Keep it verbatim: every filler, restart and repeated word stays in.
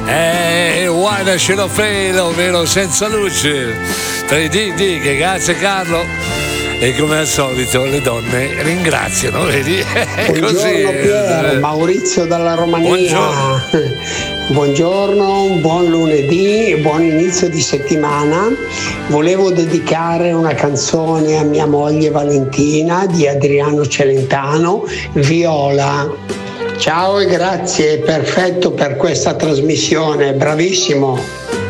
Eh, guarda, ce l'ho frelo, vero, senza luce. Di, di, di, che grazie Carlo. E come al solito le donne ringraziano, vedi? Buongiorno Così. Pier, Maurizio dalla Romania. Buongiorno. Buongiorno, buon lunedì, buon inizio di settimana. Volevo dedicare una canzone a mia moglie Valentina di Adriano Celentano, Viola. Ciao e grazie, perfetto per questa trasmissione, bravissimo.